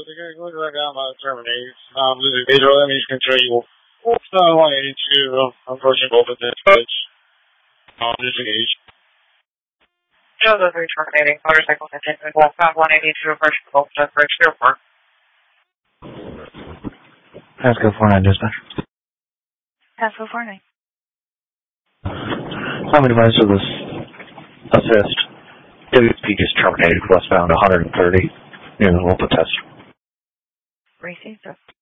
terminate. This is Pedro. Let me just control you. 182, approaching both of this bridge. Disengage. Joseph terminating motorcycle continuing westbound 182 approaching both of bridge 04. Pasco 49 dispatch. Pasco 49. I'm advised of this assist. WP just terminated westbound 130 near the Volta test. Received.